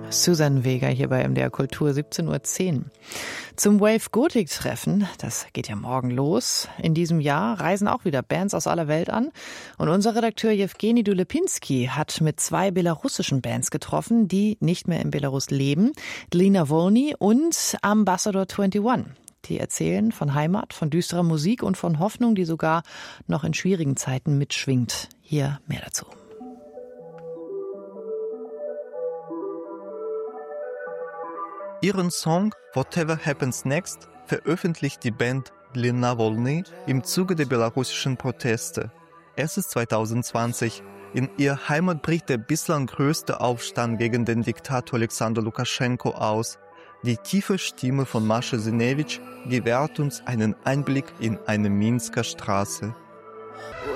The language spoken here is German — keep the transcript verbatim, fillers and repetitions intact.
Susan Vega hier bei M D R Kultur, siebzehn Uhr zehn. Zum Wave Gothic Treffen, das geht ja morgen los. In diesem Jahr reisen auch wieder Bands aus aller Welt an. Und unser Redakteur Jewgeni Dulepinski hat mit zwei belarussischen Bands getroffen, die nicht mehr in Belarus leben. Dlina Wolny und Ambassador einundzwanzig. Die erzählen von Heimat, von düsterer Musik und von Hoffnung, die sogar noch in schwierigen Zeiten mitschwingt. Hier mehr dazu. Ihren Song Whatever Happens Next veröffentlicht die Band Dlina Wolny im Zuge der belarussischen Proteste. Es ist zwanzig zwanzig. In ihrer Heimat bricht der bislang größte Aufstand gegen den Diktator Alexander Lukaschenko aus. Die tiefe Stimme von Mascha Sinewitsch gewährt uns einen Einblick in eine Minsker Straße.